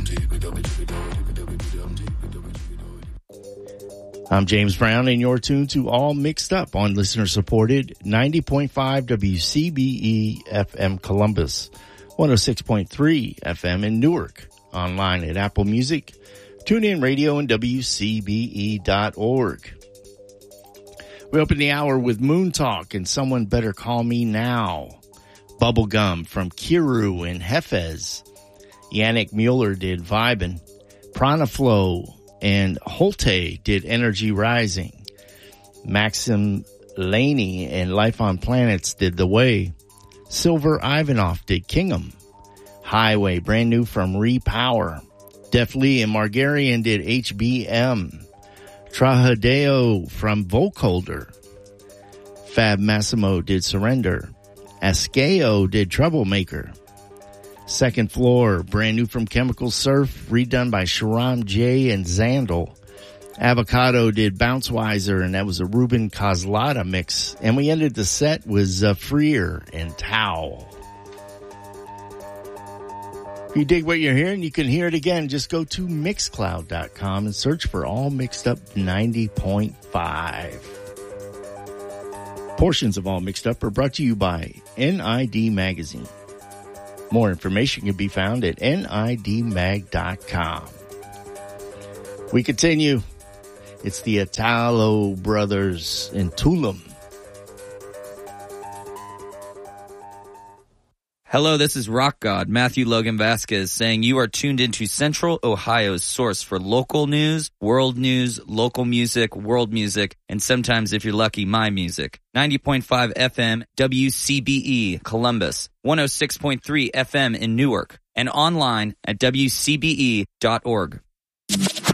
I'm James Brown, and you're tuned to All Mixed Up on listener-supported 90.5 WCBE FM Columbus, 106.3 FM in Newark, online at Apple Music, TuneIn Radio, and WCBE.org. We open the hour with Moon Talk and Someone Better Call Me Now. Bubblegum from Kiru and Hefez. Yannick Mueller did Vibin'. Pranaflow and Holte did Energy Rising. Maxim Laney and Life on Planets did The Way. Silver Ivanov did Kingham. Highway, brand new from Repower. Def Lee and Margarian did HBM. Trajadeo from Vocoder. Fab Massimo did Surrender. Askeo did Troublemaker. Second Floor, brand new from Chemical Surf, redone by Sharam J and Zandal. Avocado did Bouncewiser, and that was a Ruben Coslada mix. And we ended the set with Zafrir and Tao. If you dig what you're hearing, you can hear it again. Just go to Mixcloud.com and search for All Mixed Up 90.5. Portions of All Mixed Up are brought to you by NID Magazine. More information can be found at nidmag.com. We continue. It's the Italo Brothers in Tulum. Hello, this is Rock God, Matthew Logan Vasquez, saying you are tuned into Central Ohio's source for local news, local music, world music, and sometimes, if you're lucky, my music. 90.5 FM, WCBE, Columbus, 106.3 FM in Newark, and online at WCBE.org.